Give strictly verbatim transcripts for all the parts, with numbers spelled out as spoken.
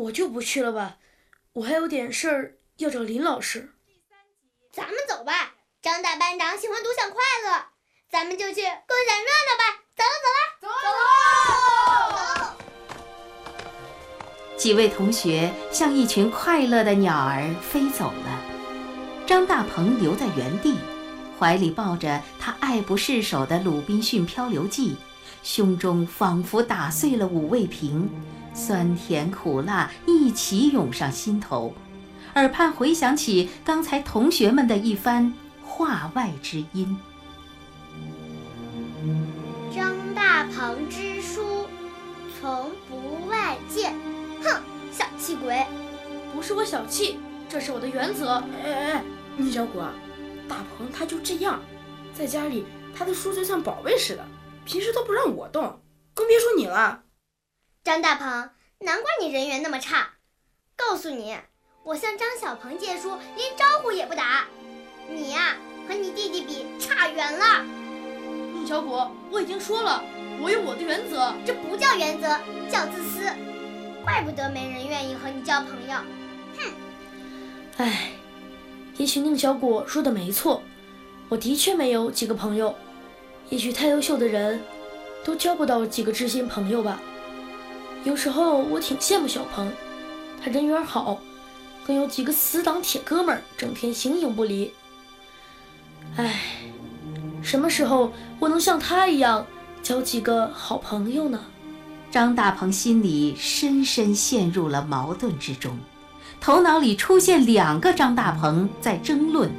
我就不去了吧，我还有点事儿要找林老师。 咱们走吧，张大班长喜欢独享快乐，咱们就去共享热闹吧。走了走了，走了。 几位同学像一群快乐的鸟儿飞走了，张大鹏留在原地，怀里抱着他爱不释手的《鲁滨逊漂流记》，胸中仿佛打碎了五味瓶，酸甜苦辣一起涌上心头，耳畔回响起刚才同学们的一番话外之音。 张大鹏之书，从不外借。哼，小气鬼！ 不是我小气，这是我的原则。 哎哎哎，宁小果，大鹏他就这样，在家里他的书就像宝贝似的，平时都不让我动，更别说你了。 张大鹏，难怪你人缘那么差。告诉你，我向张小鹏借书，连招呼也不打。你呀、啊，和你弟弟比差远了。 宁小果，我已经说了，我有我的原则。 这不叫原则，叫自私。怪不得没人愿意和你交朋友。哼！ 唉，也许宁小果说的没错，我的确没有几个朋友。也许太优秀的人，都交不到几个知心朋友吧。有时候我挺羡慕小鹏，他人缘好，更有几个死党铁哥们儿，整天形影不离。唉，什么时候我能像他一样交几个好朋友呢？ 张大鹏心里深深陷入了矛盾之中，头脑里出现两个张大鹏在争论。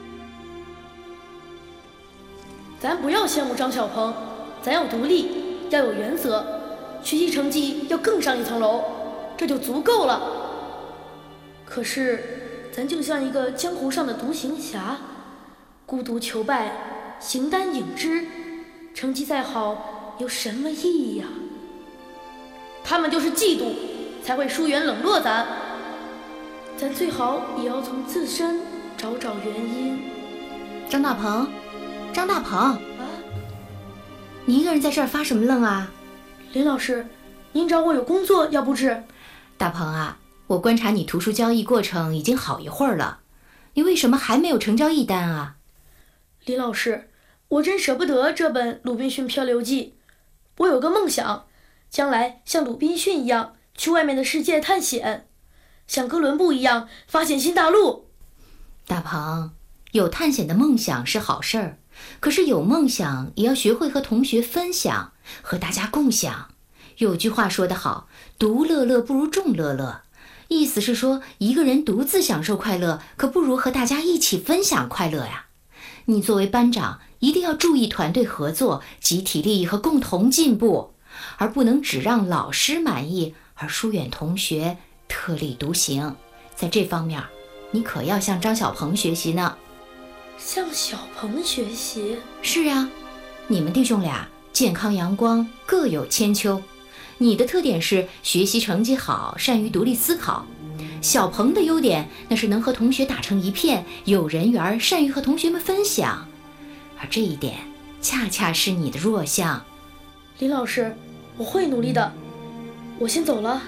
咱不要羡慕张小鹏，咱要独立，要有原则，学习成绩要更上一层楼，这就足够了。可是咱就像一个江湖上的独行侠，孤独求败，形单影只，成绩再好有什么意义呀？他们就是嫉妒，才会疏远冷落咱。咱最好也要从自身找找原因。 张大鹏，张大鹏， 啊， 你一个人在这儿发什么愣啊？ 林老师，您找我有工作要布置？ 大鹏啊，我观察你图书交易过程已经好一会儿了，你为什么还没有成交一单啊？ 林老师，我真舍不得这本《鲁滨逊漂流记》，我有个梦想，将来像鲁滨逊一样去外面的世界探险，像哥伦布一样发现新大陆。 大鹏，有探险的梦想是好事儿，可是有梦想也要学会和同学分享，和大家共享。有句话说得好，独乐乐不如众乐乐，意思是说一个人独自享受快乐，可不如和大家一起分享快乐呀。你作为班长，一定要注意团队合作、集体利益和共同进步，而不能只让老师满意而疏远同学，特立独行。在这方面，你可要向张小鹏学习呢。 向小鹏学习？ 是啊，你们弟兄俩健康阳光，各有千秋。你的特点是学习成绩好，善于独立思考。小鹏的优点那是能和同学打成一片，有人缘，善于和同学们分享。而这一点恰恰是你的弱项。 林老师，我会努力的，我先走了。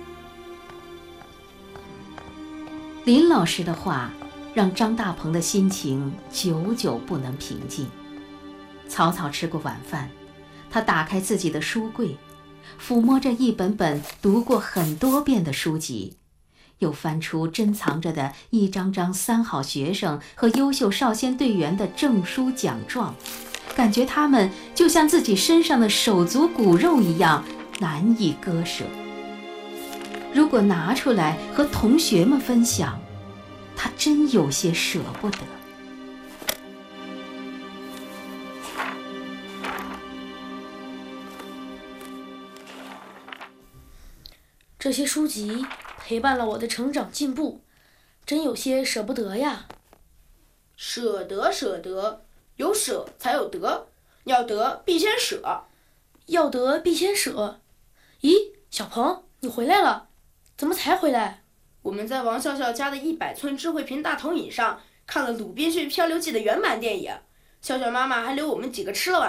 林老师的话让张大鹏的心情久久不能平静。草草吃过晚饭，他打开自己的书柜，抚摸着一本本读过很多遍的书籍，又翻出珍藏着的一张张三好学生和优秀少先队员的证书奖状，感觉他们就像自己身上的手足骨肉一样难以割舍。如果拿出来和同学们分享，他真有些舍不得。 这些书籍陪伴了我的成长进步，真有些舍不得呀。 舍得舍得，有舍才有得，要得必先舍。 要得必先舍。咦，小鹏，你回来了？怎么才回来？ 我们在王笑笑家的一百寸智慧屏大投影上看了《鲁滨逊漂流记》的原版电影，笑笑妈妈还留我们几个吃了晚